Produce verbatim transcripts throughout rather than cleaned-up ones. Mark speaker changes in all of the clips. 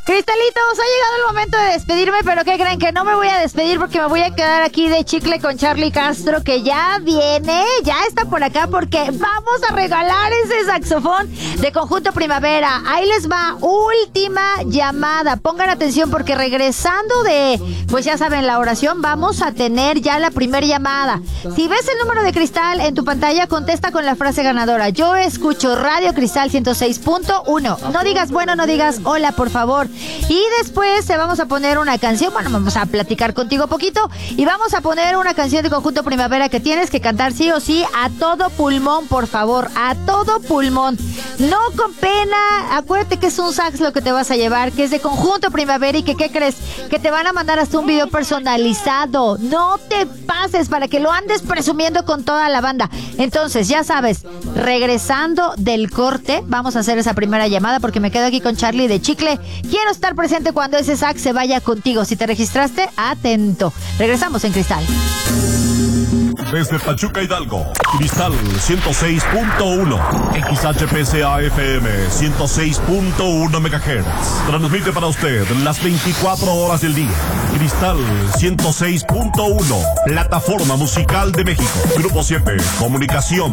Speaker 1: Cristalitos, ha llegado el momento de despedirme, pero ¿qué creen? Que no me voy a despedir porque me voy a quedar aquí de chicle con Charly Castro, que ya viene, ya está por acá, porque vamos a regalar ese saxofón de Conjunto Primavera. Ahí les va, última llamada. Pongan atención porque regresando de, pues ya saben, la oración, vamos a tener ya la primera llamada. Si ves el número de cristal en tu pantalla, contesta con la frase ganadora. Yo escucho Radio Cristal ciento seis punto uno. No digas bueno, no digas hola, por favor. Y después te vamos a poner una canción. Bueno, vamos a platicar contigo poquito y vamos a poner una canción de Conjunto Primavera que tienes que cantar sí o sí a todo pulmón, por favor, a todo pulmón. No con pena. Acuérdate que es un sax lo que te vas a llevar, que es de Conjunto Primavera y que, ¿qué crees? Que te van a mandar hasta un video personalizado. No te pases para que lo andes presumiendo con toda la banda. Entonces, ya sabes, regresando del corte, vamos a hacer esa primera llamada porque me quedo aquí con Charly de Chicle. Quiero estar presente cuando ese sax se vaya contigo. Si te registraste, atento. Regresamos en Cristal.
Speaker 2: Desde Pachuca, Hidalgo, Cristal ciento seis punto uno, X H P C A F M ciento seis punto uno megahertz. Transmite para usted las veinticuatro horas del día. Cristal ciento seis punto uno, plataforma musical de México. Grupo siete, comunicación.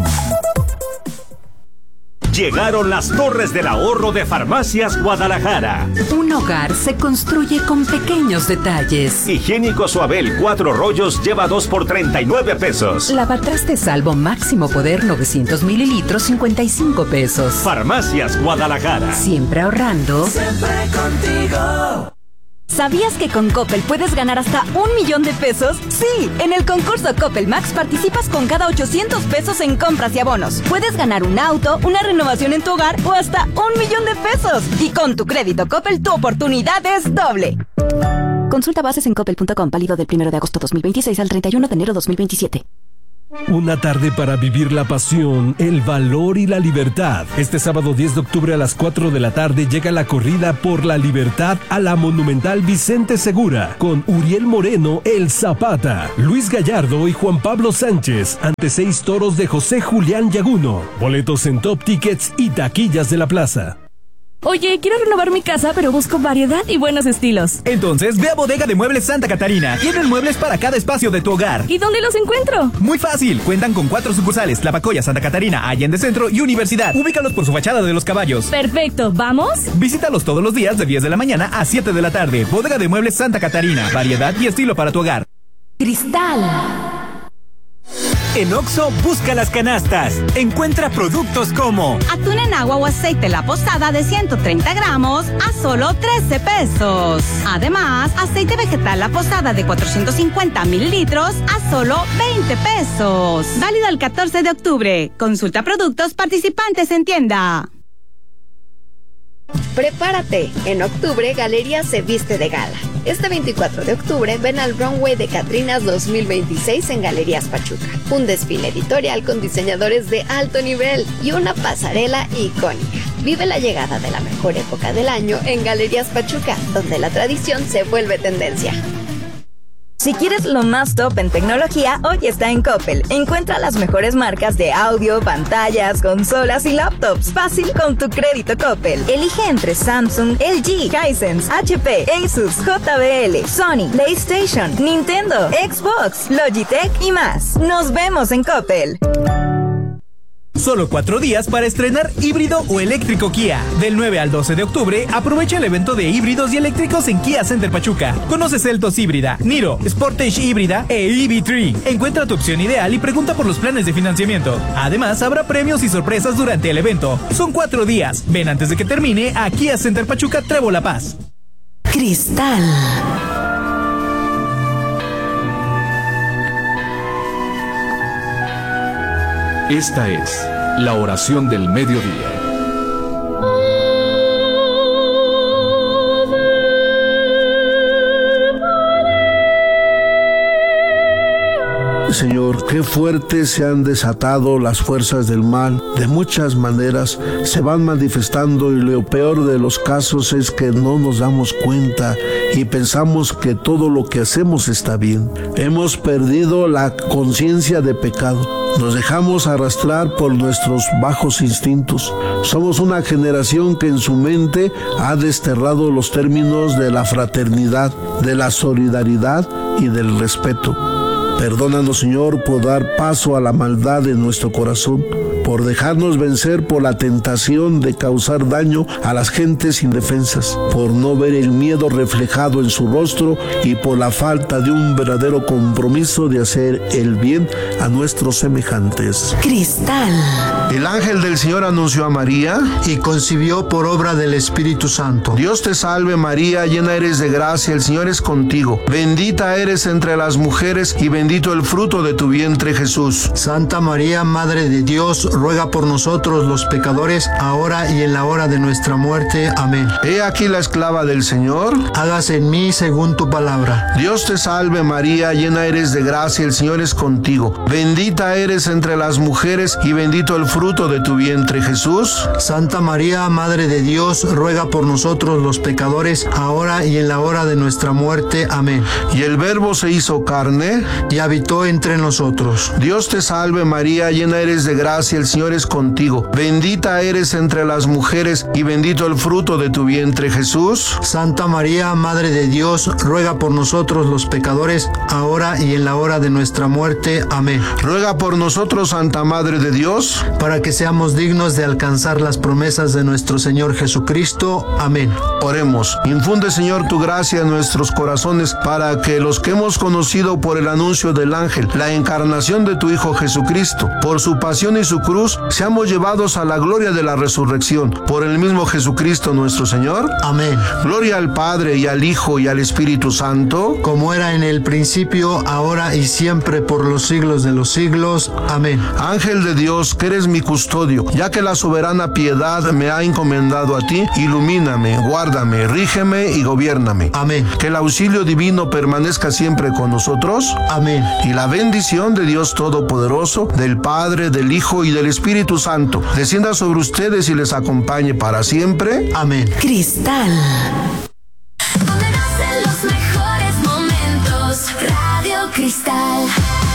Speaker 3: Llegaron las torres del ahorro de Farmacias Guadalajara.
Speaker 4: Un hogar se construye con pequeños detalles.
Speaker 3: Higiénico Suabel cuatro rollos lleva dos por treinta y nueve pesos.
Speaker 4: Lavatrastes Salvo máximo poder novecientos mililitros, cincuenta y cinco pesos.
Speaker 3: Farmacias Guadalajara.
Speaker 4: Siempre ahorrando.
Speaker 5: Siempre contigo.
Speaker 6: ¿Sabías que con Coppel puedes ganar hasta un millón de pesos? Sí, en el concurso Coppel Max participas con cada ochocientos pesos en compras y abonos. Puedes ganar un auto, una renovación en tu hogar o hasta un millón de pesos. Y con tu crédito Coppel, tu oportunidad es doble. Consulta bases en coppel punto com, válido del primero de agosto dos mil veintiséis al treinta y uno de enero dos mil veintisiete.
Speaker 7: Una tarde para vivir la pasión, el valor y la libertad. Este sábado diez de octubre a las cuatro de la tarde llega la corrida por la libertad a la Monumental Vicente Segura con Uriel Moreno, el Zapata, Luis Gallardo y Juan Pablo Sánchez ante seis toros de José Julián Yaguno. Boletos en Top Tickets y taquillas de la plaza.
Speaker 8: Oye, quiero renovar mi casa, pero busco variedad y buenos estilos.
Speaker 9: Entonces, ve a Bodega de Muebles Santa Catarina. Tienen muebles para cada espacio de tu hogar.
Speaker 8: ¿Y dónde los encuentro?
Speaker 9: Muy fácil. Cuentan con cuatro sucursales: Tlapacoya, Santa Catarina, Allende Centro y Universidad. Ubícalos por su fachada de los caballos.
Speaker 8: Perfecto, ¿vamos?
Speaker 9: Visítalos todos los días de diez de la mañana a siete de la tarde. Bodega de Muebles Santa Catarina. Variedad y estilo para tu hogar.
Speaker 6: Cristal.
Speaker 3: En Oxxo, busca las canastas. Encuentra productos como
Speaker 10: atún en agua o aceite La Posada de ciento treinta gramos a solo trece pesos. Además, aceite vegetal La Posada de cuatrocientos cincuenta mililitros a solo veinte pesos. Válido el catorce de octubre. Consulta productos participantes en tienda.
Speaker 11: Prepárate, en octubre Galerías se viste de gala. Este veinticuatro de octubre ven al Runway de Catrinas dos mil veintiséis en Galerías Pachuca. Un desfile editorial con diseñadores de alto nivel y una pasarela icónica. Vive la llegada de la mejor época del año en Galerías Pachuca, donde la tradición se vuelve tendencia.
Speaker 6: Si quieres lo más top en tecnología, hoy está en Coppel. Encuentra las mejores marcas de audio, pantallas, consolas y laptops. Fácil con tu crédito Coppel. Elige entre Samsung, L G, Hisense, H P, Asus, J B L, Sony, PlayStation, Nintendo, Xbox, Logitech y más. Nos vemos en Coppel.
Speaker 9: Solo cuatro días para estrenar híbrido o eléctrico Kia. Del nueve al doce de octubre, aprovecha el evento de híbridos y eléctricos en Kia Center Pachuca. Conoce Seltos híbrida, Niro, Sportage híbrida e E V tres. Encuentra tu opción ideal y pregunta por los planes de financiamiento. Además, habrá premios y sorpresas durante el evento. Son cuatro días. Ven antes de que termine a Kia Center Pachuca Trevo La Paz.
Speaker 4: Cristal.
Speaker 12: Esta es la oración del mediodía.
Speaker 13: Señor, qué fuertes se han desatado las fuerzas del mal. De muchas maneras se van manifestando y lo peor de los casos es que no nos damos cuenta y pensamos que todo lo que hacemos está bien. Hemos perdido la conciencia de pecado. Nos dejamos arrastrar por nuestros bajos instintos. Somos una generación que en su mente ha desterrado los términos de la fraternidad, de la solidaridad y del respeto. Perdónanos, Señor, por dar paso a la maldad en nuestro corazón, por dejarnos vencer por la tentación de causar daño a las gentes indefensas, por no ver el miedo reflejado en su rostro y por la falta de un verdadero compromiso de hacer el bien a nuestros semejantes.
Speaker 14: Cristal.
Speaker 13: El ángel del Señor anunció a María
Speaker 15: y concibió por obra del Espíritu Santo.
Speaker 13: Dios te salve María, llena eres de gracia, el Señor es contigo. Bendita eres entre las mujeres y bendito el fruto de tu vientre, Jesús.
Speaker 15: Santa María, Madre de Dios, ruega por nosotros los pecadores, ahora y en la hora de nuestra muerte. Amén.
Speaker 13: He aquí la esclava del Señor.
Speaker 15: Hágase en mí según tu palabra.
Speaker 13: Dios te salve María, llena eres de gracia, el Señor es contigo. Bendita eres entre las mujeres y bendito el fruto de tu vientre, Jesús.
Speaker 15: Santa María, Madre de Dios, ruega por nosotros los pecadores, ahora y en la hora de nuestra muerte. Amén.
Speaker 13: Y el Verbo se hizo carne
Speaker 15: y habitó entre nosotros.
Speaker 13: Dios te salve María, llena eres de gracia, el Señor es contigo. Bendita eres entre las mujeres y bendito el fruto de tu vientre, Jesús.
Speaker 15: Santa María, Madre de Dios, ruega por nosotros los pecadores, ahora y en la hora de nuestra muerte. Amén.
Speaker 13: Ruega por nosotros, Santa Madre de Dios,
Speaker 15: para que seamos dignos de alcanzar las promesas de nuestro Señor Jesucristo. Amén.
Speaker 13: Oremos. Infunde, Señor, tu gracia en nuestros corazones para que los que hemos conocido por el anuncio del ángel, la encarnación de tu Hijo Jesucristo, por su pasión y su cruz, seamos llevados a la gloria de la resurrección. Por el mismo Jesucristo nuestro Señor.
Speaker 15: Amén.
Speaker 13: Gloria al Padre y al Hijo y al Espíritu Santo,
Speaker 15: como era en el principio, ahora y siempre, por los siglos de los siglos. Amén.
Speaker 13: Ángel de Dios, que eres mi custodio, ya que la soberana piedad me ha encomendado a ti, ilumíname, guárdame, rígeme y gobiérname.
Speaker 15: Amén.
Speaker 13: Que el auxilio divino permanezca siempre con nosotros.
Speaker 15: Amén.
Speaker 13: Y la bendición de Dios Todopoderoso, del Padre, del Hijo y del Espíritu Santo, descienda sobre ustedes y les acompañe para siempre.
Speaker 15: Amén.
Speaker 14: Cristal.
Speaker 16: Donde nacen los mejores momentos. Radio Cristal.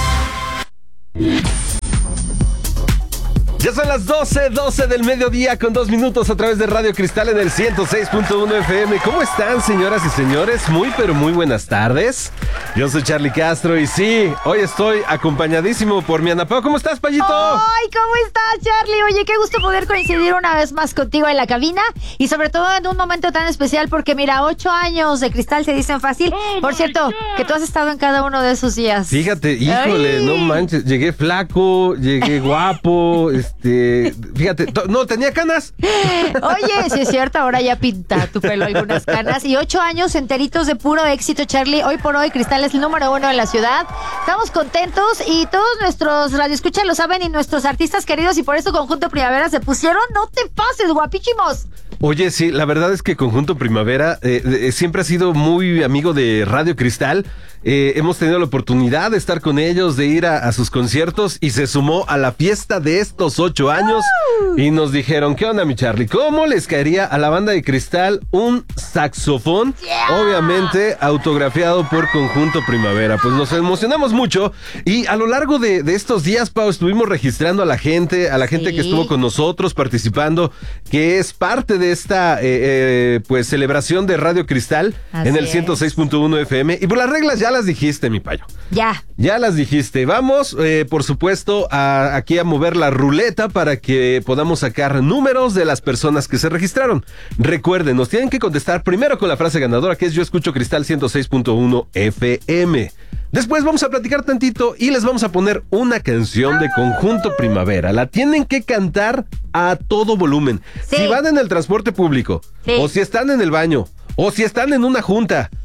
Speaker 17: Ya son las doce, doce del mediodía con dos minutos a través de Radio Cristal en el ciento seis punto uno F M. ¿Cómo están, señoras y señores? Muy, pero muy buenas tardes. Yo soy Charlie Castro y sí, hoy estoy acompañadísimo por mi Ana Pao. ¿Cómo estás, Payito?
Speaker 1: ¡Ay, cómo estás, Charlie! Oye, qué gusto poder coincidir una vez más contigo en la cabina y sobre todo en un momento tan especial porque mira, ocho años de Cristal se dicen fácil. Por cierto, que tú has estado en cada uno de esos días.
Speaker 17: Fíjate, híjole, Ay. no manches, llegué flaco, llegué guapo, este, fíjate, to, no, tenía canas.
Speaker 1: Oye, sí es cierto, ahora ya pinta tu pelo algunas canas y ocho años enteritos de puro éxito, Charlie. Hoy por hoy Cristal es el número uno en la ciudad. Estamos contentos y todos nuestros radioescuchas lo saben y nuestros artistas queridos y por eso Conjunto Primavera se pusieron, no te pases, guapísimos.
Speaker 17: Oye, sí, la verdad es que Conjunto Primavera eh, eh, siempre ha sido muy amigo de Radio Cristal. Eh, hemos tenido la oportunidad de estar con ellos, de ir a, a sus conciertos y se sumó a la fiesta de estos ocho años uh. y nos dijeron, ¿qué onda, mi Charlie? ¿Cómo les caería a la banda de Cristal un saxofón? Yeah. Obviamente autografiado por Conjunto Primavera. Pues nos emocionamos mucho y a lo largo de, de estos días, Pau, estuvimos registrando a la gente, a la gente sí. que estuvo con nosotros participando, que es parte de esta eh, eh, pues celebración de Radio Cristal Así en el ciento seis punto uno F M. Y por las reglas ya las dijiste, mi payo.
Speaker 1: Ya.
Speaker 17: Ya las dijiste. Vamos, eh, por supuesto, a, aquí a mover la ruleta para que podamos sacar números de las personas que se registraron. Recuerden, nos tienen que contestar primero con la frase ganadora, que es Yo Escucho Cristal ciento seis punto uno F M. Después vamos a platicar tantito y les vamos a poner una canción de Conjunto Primavera. La tienen que cantar a todo volumen. Sí. Si van en el transporte público, sí. o si están en el baño, o si están en una junta,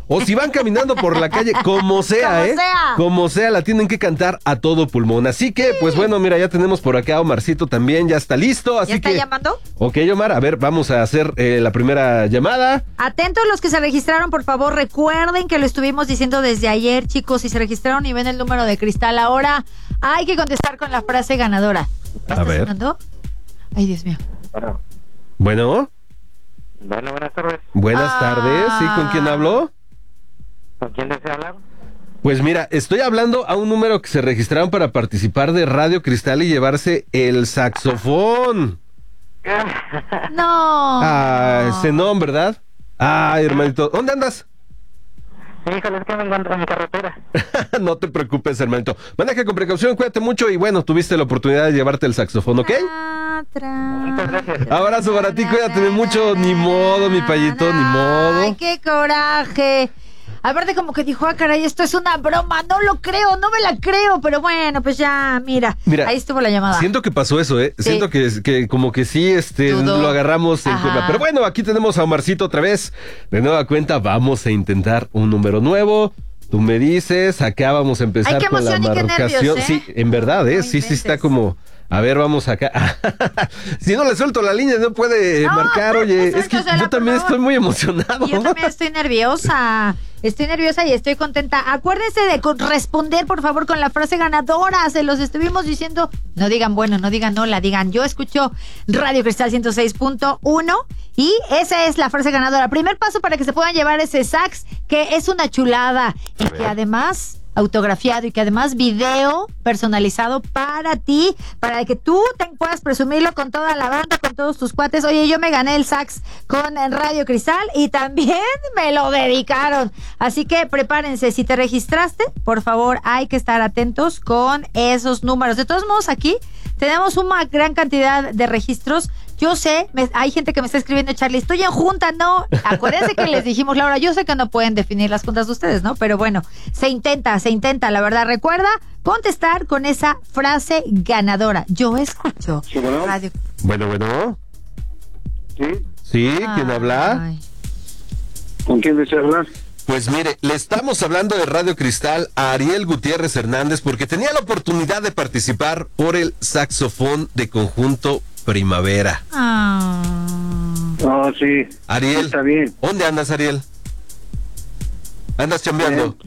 Speaker 17: o si van caminando por la calle, como sea,
Speaker 1: Como
Speaker 17: ¿eh?
Speaker 1: sea.
Speaker 17: Como sea, la tienen que cantar a todo pulmón. Así que, pues bueno, mira, ya tenemos por acá a Omarcito también, ya está listo. Así
Speaker 1: ¿Ya está
Speaker 17: que,
Speaker 1: llamando?
Speaker 17: Ok, Omar, a ver, vamos a hacer eh, la primera llamada.
Speaker 1: Atentos los que se registraron, por favor, recuerden que lo estuvimos diciendo desde ayer, chicos, si se registraron y ven el número de cristal, ahora hay que contestar con la frase ganadora.
Speaker 17: A ver.
Speaker 1: ¿Sonando? Ay, Dios mío.
Speaker 14: Bueno.
Speaker 17: Bueno.
Speaker 14: Bueno, buenas tardes.
Speaker 17: Buenas
Speaker 1: Ah.
Speaker 17: tardes, ¿sí? ¿Con quién hablo?
Speaker 14: ¿Con quién desea hablar?
Speaker 17: Pues mira, estoy hablando a un número que se registraron para participar de Radio Cristal y llevarse el saxofón.
Speaker 1: No.
Speaker 17: Ah, ese no, ¿verdad? Ay, hermanito, ¿dónde andas?
Speaker 14: Híjole, es que me encuentro en mi carretera.
Speaker 17: No te preocupes, hermanito. Maneja con precaución, cuídate mucho y bueno, tuviste la oportunidad de llevarte el saxofón, ¿ok?
Speaker 14: Muchas gracias.
Speaker 17: Abrazo para ti, cuídate mucho, ni modo, mi payito, ni modo.
Speaker 1: Ay, qué coraje. Aparte como que dijo, ah, caray, esto es una broma, no lo creo, no me la creo, pero bueno, pues ya, mira,
Speaker 17: Mira,
Speaker 1: ahí estuvo la llamada.
Speaker 17: Siento que pasó eso, ¿eh?
Speaker 1: Sí.
Speaker 17: Siento que, que como que sí, este,
Speaker 1: Dudó.
Speaker 17: lo agarramos en
Speaker 1: Ajá.
Speaker 17: curva. Pero bueno, aquí tenemos a Omarcito otra vez. De nueva cuenta, vamos a intentar un número nuevo. Tú me dices, acá vamos a empezar
Speaker 1: Ay, qué
Speaker 17: con la
Speaker 1: emoción y qué
Speaker 17: marcación.
Speaker 1: nervios, ¿eh?
Speaker 17: Sí, en verdad, ¿eh? Sí, sí está como... A ver, vamos acá. Si no le suelto la línea, no puede
Speaker 1: No,
Speaker 17: marcar, oye. Es que
Speaker 1: suéltosela,
Speaker 17: yo
Speaker 1: por
Speaker 17: también
Speaker 1: favor.
Speaker 17: estoy muy emocionado.
Speaker 1: Y yo también estoy nerviosa. Estoy nerviosa y estoy contenta. Acuérdense de con- responder, por favor, con la frase ganadora. Se los estuvimos diciendo. No digan bueno, no digan hola, digan yo escucho Radio Cristal ciento seis punto uno y esa es la frase ganadora. Primer paso para que se puedan llevar ese sax, que es una chulada y que además autografiado y que además video personalizado para ti, para que tú te puedas presumirlo con toda la banda, con todos tus cuates. Oye, yo me gané el sax con Radio Cristal y también me lo dedicaron. Así que prepárense, si te registraste, por favor, hay que estar atentos con esos números. De todos modos, aquí tenemos una gran cantidad de registros. Yo sé, me, hay gente que me está escribiendo, Charlie, estoy en junta, no. Acuérdense que les dijimos, Laura, yo sé que no pueden definir las juntas de ustedes, ¿no? Pero bueno, se intenta, se intenta, la verdad. Recuerda contestar con esa frase ganadora. Yo escucho
Speaker 14: Sí, bueno.
Speaker 1: radio.
Speaker 17: Bueno, bueno.
Speaker 14: ¿Sí?
Speaker 17: ¿Sí? ¿Quién habla?
Speaker 1: Ay.
Speaker 14: ¿Con quién desea hablar?
Speaker 17: Pues mire, le estamos hablando de Radio Cristal a Ariel Gutiérrez Hernández porque tenía la oportunidad de participar por el saxofón de Conjunto Primavera.
Speaker 1: Ah.
Speaker 14: Oh, sí.
Speaker 17: Ariel,
Speaker 14: Está bien.
Speaker 17: ¿dónde andas, Ariel? ¿Andas chambeando?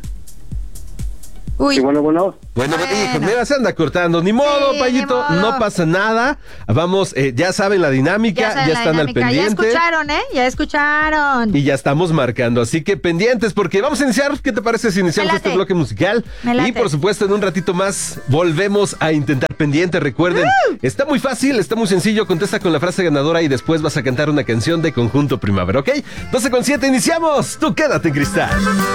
Speaker 1: Uy.
Speaker 14: Sí, bueno, bueno.
Speaker 17: Bueno,
Speaker 1: Bueno.
Speaker 17: hijo, mira, se anda cortando. Ni modo,
Speaker 1: Sí,
Speaker 17: Payito,
Speaker 1: ni modo.
Speaker 17: no pasa nada. Vamos, eh, ya saben la dinámica, ya,
Speaker 1: saben la
Speaker 17: están
Speaker 1: dinámica.
Speaker 17: al pendiente.
Speaker 1: Ya escucharon, ¿eh? Ya escucharon.
Speaker 17: Y ya estamos marcando, así que pendientes porque vamos a iniciar. ¿Qué te parece si iniciamos
Speaker 1: Me late.
Speaker 17: este bloque musical?
Speaker 1: Me late.
Speaker 17: Y por supuesto en un ratito más volvemos a intentar pendiente. Recuerden, está muy fácil, está muy sencillo. Contesta con la frase ganadora y después vas a cantar una canción de Conjunto Primavera, ¿ok? doce con siete, iniciamos. Tú quédate, Cristal.